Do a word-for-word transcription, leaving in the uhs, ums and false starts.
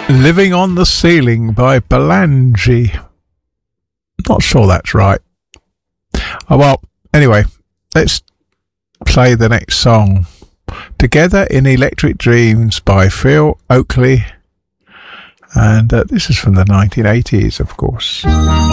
Living on the Ceiling by Belangi. Not sure that's right. Oh, well, anyway, let's play the next song. Together in Electric Dreams by Phil Oakley. And uh, this is from the nineteen eighties, of course.